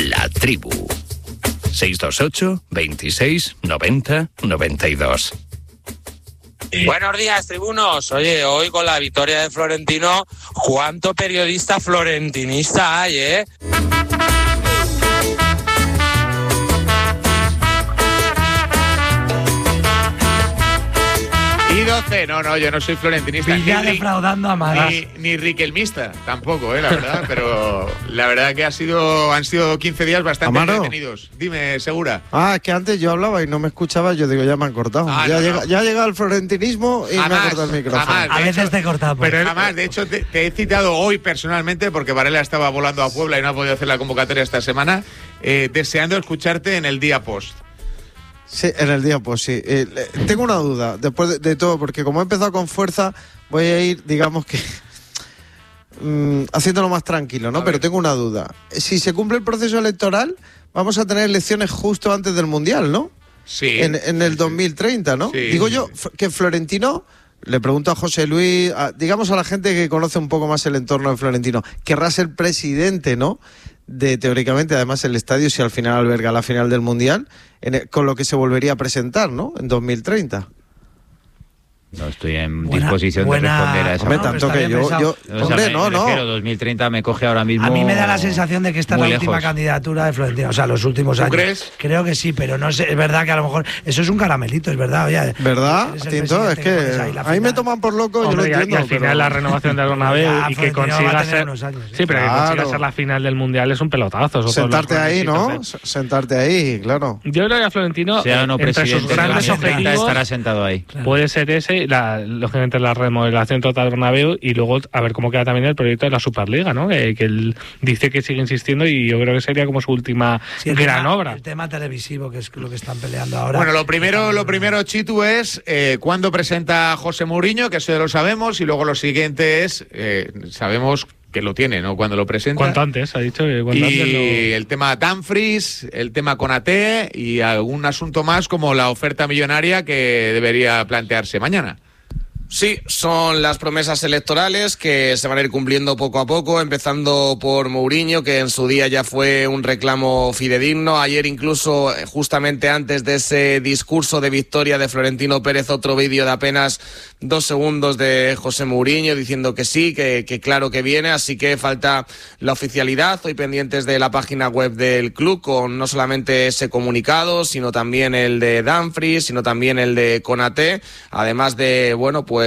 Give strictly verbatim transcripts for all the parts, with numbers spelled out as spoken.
La Tribu. seis dos ocho, veintiséis, noventa, noventa y dos. Buenos días, tribunos. Oye, hoy con la victoria de Florentino, ¿cuánto periodista florentinista hay, eh? Y doce, no, no, yo no soy florentinista. Villa ni, defraudando a Magas. Ni, ni riquelmista, tampoco, eh, la verdad, pero la verdad que ha sido, han sido quince días bastante Amaro. entretenidos. Dime, Segura. Ah, es que antes yo hablaba y no me escuchaba, yo digo, ya me han cortado. Ah, ya, no, llega, no. ya llega el florentinismo y Jamás, me ha cortado el micrófono. jamás. A de veces hecho, te cortamos. Pero jamás, de hecho, te, te he citado hoy personalmente, porque Varela estaba volando a Puebla y no ha podido hacer la convocatoria esta semana, eh, deseando escucharte en el día post. Sí, en el día, pues sí. Eh, le- tengo una duda, después de, de todo, porque como he empezado con fuerza, voy a ir, digamos que, mm, haciéndolo más tranquilo, ¿no? A Pero ver. tengo una duda. Si se cumple el proceso electoral, vamos a tener elecciones justo antes del Mundial, ¿no? Sí. En, en el sí, dos mil treinta, ¿no? Sí, Digo sí, yo sí. f- que Florentino, le pregunto a José Luis, a- digamos a la gente que conoce un poco más el entorno de Florentino, querrá ser presidente, ¿no? De teóricamente, además, el estadio, si al final alberga la final del Mundial, en el- con lo que se volvería a presentar, ¿no? En dos mil treinta. No estoy en Buena- disposición buena- de responder a eso. Hombre, No, pero tanto está que bien yo, pensado. yo O sea, hombre, me- no, me no. refiero, dos mil treinta me coge ahora mismo. A mí me da la sensación de que esta es muy la última lejos. candidatura de Florentino, o sea, los últimos ¿Tú años. crees? Creo que sí, pero no sé, es verdad que a lo mejor eso es un caramelito, es verdad. Oye, ¿Verdad, eres el Tinto? Es presidente que pones ahí la a mí me final. toman por loco, Hombre, yo y, lo a- entiendo. y al final pero- la renovación del Bernabéu Ya, y que Florentino va a consiga tener ser unos años, ¿eh? sí, pero Claro. que consiga ser la final del Mundial es un pelotazo. Esos son los Sentarte ahí, ¿no? requisitos, ¿eh? S- Sentarte ahí, claro. Yo creo que a Florentino, Sea o no eh, entre presidente sus del grandes dos mil treinta objetivos, estará sentado ahí. Claro. puede ser ese, la, lógicamente la remodelación total del Bernabéu y luego a ver cómo queda también el proyecto de la Superliga, ¿no? Que, que él dice que sigue insistiendo y yo creo que sería como su última Sí, el gran tema- obra. El tema televisivo, que es lo que están peleando ahora. Bueno, lo primero, lo primero, Chitu, es eh, cuándo presenta José Mourinho, que eso ya lo sabemos, y luego lo siguiente es, eh, sabemos que lo tiene, ¿no? Cuando lo presenta. Cuanto antes, ha dicho que cuanto Y antes lo- el tema Dumfries, el tema Konaté y algún asunto más como la oferta millonaria que debería plantearse mañana. Sí, son las promesas electorales que se van a ir cumpliendo poco a poco, empezando por Mourinho, que en su día ya fue un reclamo fidedigno. Ayer incluso, eh, justamente antes de ese discurso de victoria de Florentino Pérez, otro vídeo de apenas dos segundos de José Mourinho diciendo que sí, que, que claro que viene, así que falta la oficialidad. Hoy pendientes de la página web del club con no solamente ese comunicado, sino también el de Dumfries, sino también el de Konaté, además de, bueno, pues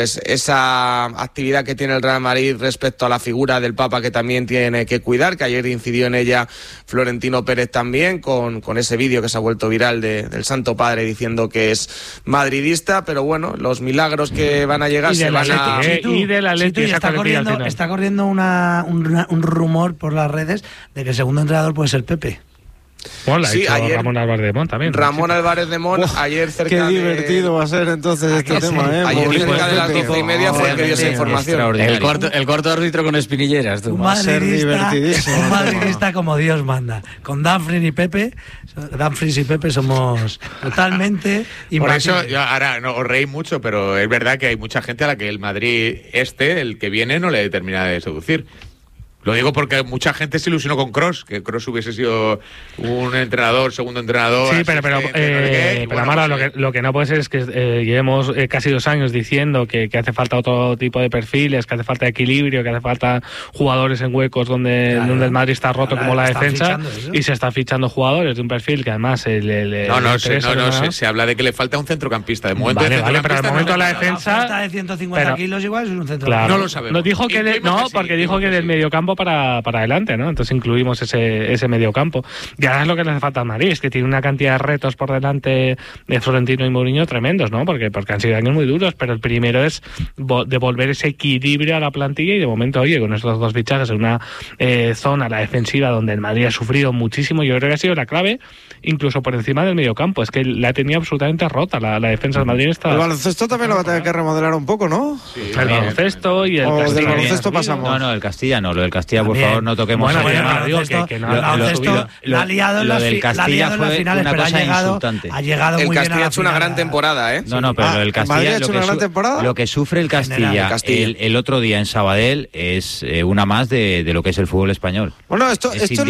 esa actividad que tiene el Real Madrid respecto a la figura del Papa, que también tiene que cuidar, que ayer incidió en ella Florentino Pérez también, con, con ese vídeo que se ha vuelto viral de, del Santo Padre diciendo que es madridista, pero bueno, los milagros que van a llegar Y se del van a... Atleti, ¿eh? Y del Atleti, Chitu, y esa está coletilla al corriendo, final. está corriendo una, un, un rumor por las redes de que el segundo entrenador puede ser Pepe. Bueno, la ha Sí, dicho ayer- Ramón Álvarez de Mont también. Ramón Sí. Álvarez de Mont, Uf, ayer cerca Qué de... divertido va a ser entonces este Ayer sí. tema, ¿eh? Ayer Mourinho cerca de las Pepe. doce y media fue el que dio esa información. Extraordinario. El corto, el corto árbitro con espinilleras, tú. Un Va a ser madridista, divertidísimo un el madridista como Dios manda. Con Dumfries y Pepe, Dumfries y Pepe somos totalmente Por eso, imbatibles. yo ahora no os reís mucho, pero es verdad que hay mucha gente a la que el Madrid este, el que viene, no le termina de seducir. Lo digo porque mucha gente se ilusionó con Kroos, que Kroos hubiese sido un entrenador, segundo entrenador. Sí, pero, pero, asistente, no sé eh, qué, y pero bueno, Amaro, pues, lo, que, lo que no puede ser es que eh, llevemos eh, casi dos años diciendo que, que hace falta otro tipo de perfiles, que hace falta equilibrio, que hace falta jugadores en huecos donde, Claro. donde el Madrid está roto Ahora como la están defensa fichando eso. y se están fichando jugadores de un perfil que además el, el, el No, no, se, interesa, no, no, ¿no? se, se habla de que le falta un centrocampista. De momento, Vale, de vale, pero de centrocampista momento no la hay nada. defensa- La oferta de ciento cincuenta pero- kilos igual es un centro. Claro. No lo sabemos. Nos dijo que de- Incluimos no, que sí, porque dijo que incluimos que del sí. mediocampo para, para adelante, ¿no? Entonces incluimos ese, ese mediocampo. Y ahora es lo que le hace falta al Madrid, es que tiene una cantidad de retos por delante de Florentino y Mourinho tremendos, ¿no? Porque, porque han sido años muy duros, pero el primero es vo- devolver ese equilibrio a la plantilla y de momento, oye, con estos dos fichajes en una eh, zona, la defensiva, donde el Madrid ha sufrido muchísimo, yo creo que ha sido la clave, incluso por encima del mediocampo. Es que la tenía absolutamente rota la, la defensa del Madrid. Está El baloncesto también lo va a tener que remodelar un poco, ¿no? el baloncesto y el O del Castilla. baloncesto pasamos. No, no, el Castilla no, lo del Castilla, por También. favor, no toquemos Bueno, el bueno, tema. pero digo baloncesto- que- que no- el lo- baloncesto lo- la ha liado en lo las del fi- la ha Castilla liado en las fue finales, una pero ha cosa llegado, insultante. ha llegado El muy bien a Castilla la ha hecho una final. gran temporada, ¿eh? No, no, pero Ah, el ¿el Madrid ha Castilla, hecho lo una que, gran su- temporada? lo que sufre el Castilla, General, Castilla. El, el otro día en Sabadell es eh, una más de, de lo que es el fútbol español. Bueno, esto, Es esto es